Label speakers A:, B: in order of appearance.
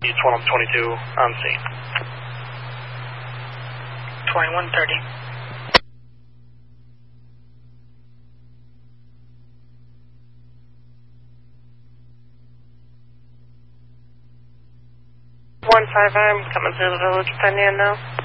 A: 22 on scene.
B: 2130.
C: I'm coming through the village of Penn now.